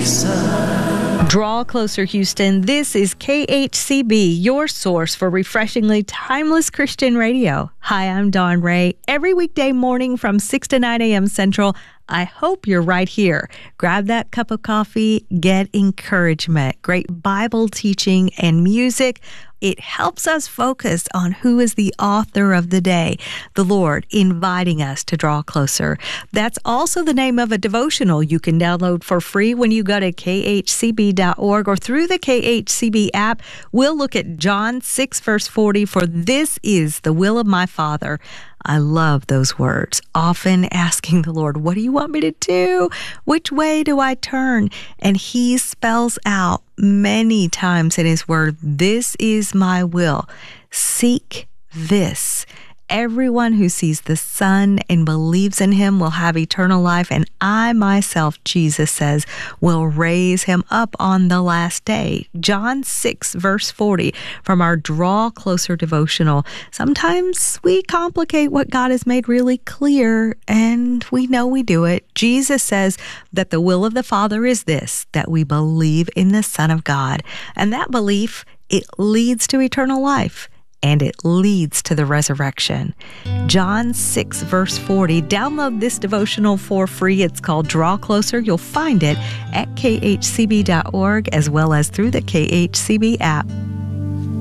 Draw closer, Houston. This is KHCB, your source for refreshingly timeless Christian radio. Hi, I'm Dawn Ray. Every weekday morning from 6 to 9 a.m. Central, I hope you're right here. Grab that cup of coffee, get encouragement, great Bible teaching and music. It helps us focus on who is the author of the day, the Lord, inviting us to draw closer. That's also the name of a devotional you can download for free when you go to khcb.org or through the KHCB app. We'll look at John 6, verse 40, for this is the will of my Father. I love those words, often asking the Lord, what do you want me to do? Which way do I turn? And he spells out many times in his word, this is my will. Seek this. Everyone who sees the Son and believes in him will have eternal life, and I myself, Jesus says, will raise him up on the last day. John 6, verse 40, from our Draw Closer devotional. Sometimes we complicate what God has made really clear, and we know we do it. Jesus says that the will of the Father is this, that we believe in the Son of God. And that belief, it leads to eternal life. And it leads to the resurrection. John 6, verse 40. Download this devotional for free. It's called Draw Closer. You'll find it at khcb.org as well as through the KHCB app.